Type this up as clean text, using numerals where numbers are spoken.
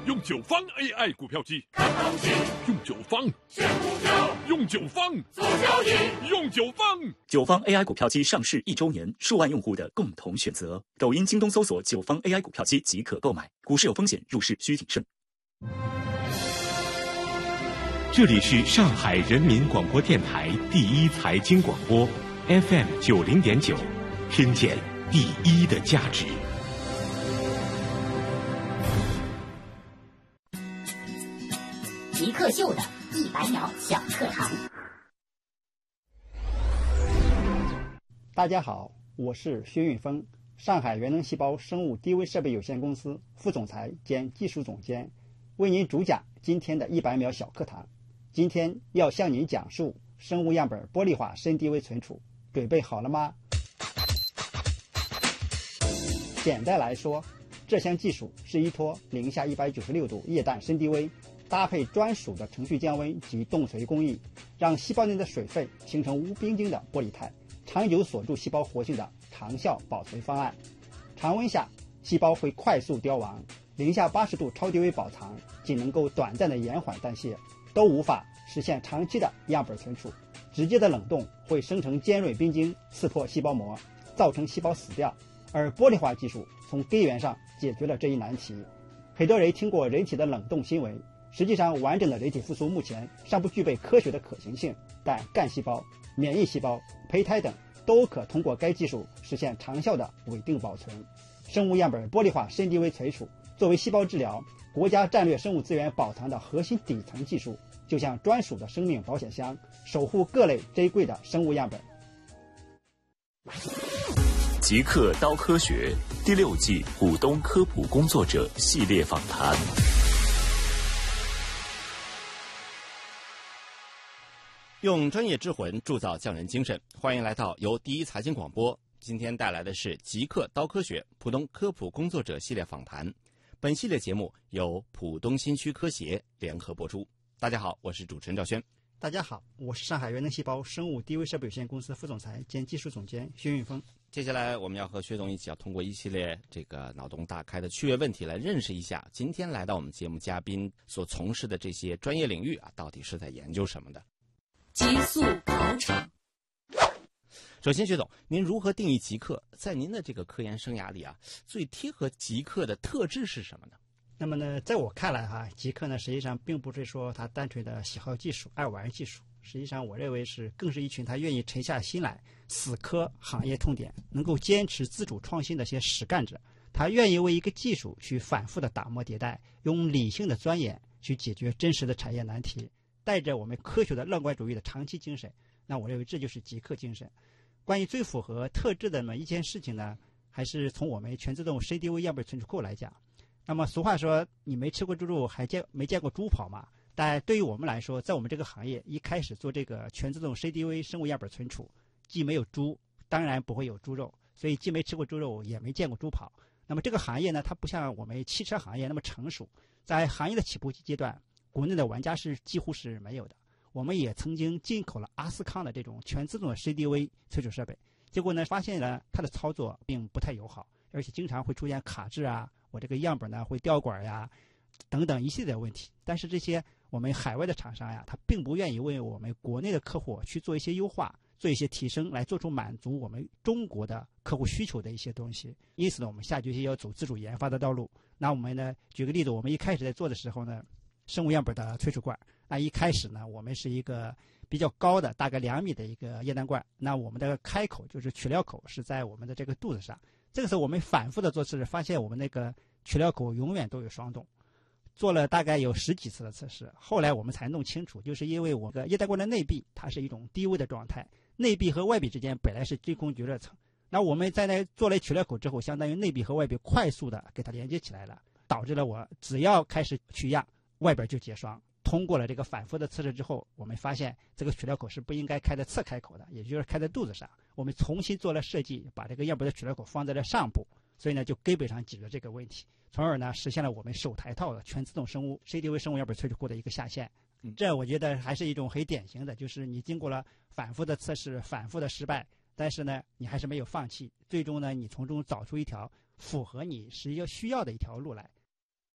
用九方 AI 股票机看东西， 用九方选股票， 用九方做交易， 用九方。 九方 AI 股票机上市1周年，数万用户的共同选择。抖音、京东搜索九方 AI 股票机即可购买。股市有风险，入市需谨慎。 这里是上海人民广播电台第一财经广播 FM 90.9，听见第一的价值。 极客秀的100秒小课堂。 大家好，我是薛运峰，上海元能细胞生物低微设备有限公司副总裁兼技术总监，为您主讲今天的100秒小课堂。今天要向您讲述生物样本玻璃化深低微存储，准备好了吗？简单来说，这项技术是依托零下196度液氮深低微，搭配专属的程序降温及冻髓工艺，让细胞内的水分形成无冰晶的玻璃态，长久锁住细胞活性的长效保存方案。常温下，细胞会快速凋亡，零下80度超低微保藏仅能够短暂的延缓代谢，都无法实现长期的样本存储。直接的冷冻会生成尖锐冰晶，刺破细胞膜，造成细胞死掉。而玻璃化技术从根源上解决了这一难题。很多人听过人体的冷冻新闻，实际上完整的人体复苏目前尚不具备科学的可行性，但干细胞、免疫细胞、胚胎等都可通过该技术实现长效的稳定保存。生物样本玻璃化深低微存储作为细胞治疗国家战略生物资源保藏的核心底层技术，就像专属的生命保险箱，守护各类珍贵的生物样本。 极客刀科学第6季股东科普工作者系列访谈。 用专业之魂铸造匠人精神，欢迎来到由第一财经广播今天带来的是极客刀科学浦东科普工作者系列访谈。本系列节目由浦东新区科协联合播出。大家好，我是主持人赵轩。 大家好，我是上海元能细胞生物低微设备有限公司副总裁兼技术总监薛运峰。 接下来我们要和薛总一起通过一系列这个脑洞大开的趣味问题来认识一下今天来到我们节目嘉宾所从事的这些专业领域到底是在研究什么的。 极速考场。 首先，薛总，您如何定义极客？在您的这个科研生涯里最贴合极客的特质是什么呢？ 那么呢，在我看来极客呢，实际上并不是说他单纯的喜好技术、爱玩技术，实际上我认为更是一群他愿意沉下心来死磕行业痛点，能够坚持自主创新的一些实干者。他愿意为一个技术去反复的打磨迭代，用理性的钻研去解决真实的产业难题，带着我们科学的乐观主义的长期精神。那我认为这就是极客精神。关于最符合特质的一件事情呢，还是从我们全自动深低微样本存储库来讲。那么俗话说，你没吃过猪肉没见过猪跑嘛。但对于我们来说，在我们这个行业一开始做这个全自动 CDV 生物样本存储，既没有猪，当然不会有猪肉，所以既没吃过猪肉，也没见过猪跑。那么这个行业呢，它不像我们汽车行业那么成熟，在行业的起步阶段，国内的玩家是几乎是没有的。我们也曾经进口了阿斯康的这种全自动的 CDV 存储设备，结果呢，发现呢它的操作并不太友好，而且经常会出现卡滞我这个样本呢会掉管等等一系列的问题。但是这些我们海外的厂商他并不愿意为我们国内的客户去做一些优化，做一些提升，来做出满足我们中国的客户需求的一些东西。因此呢，我们下决心要走自主研发的道路。那我们呢，举个例子，我们一开始在做的时候呢，生物样本的存储罐，那一开始呢，我们是一个比较高的大概2米的一个液氮罐，那我们的开口就是取料口是在我们的这个肚子上。这个时候我们反复的做测试，发现我们那个取料口永远都有霜冻，做了大概有10几次的测试，后来我们才弄清楚，就是因为我们液氮罐的内壁它是一种低温的状态，内壁和外壁之间本来是真空绝热层，那我们在那做了取料口之后，相当于内壁和外壁快速的给它连接起来了，导致了我只要开始取样，外边就结霜。通过了这个反复的测试之后，我们发现这个取料口是不应该开在侧开口的，也就是开在肚子上。我们重新做了设计，把这个样本的取料口放在了上部，所以呢就根本上解决这个问题，从而呢实现了我们首台套的全自动生物 CDV 生物样本存储库的一个下线。这我觉得还是一种很典型的，就是你经过了反复的测试、反复的失败，但是呢你还是没有放弃，最终呢你从中找出一条符合你需要的一条路来，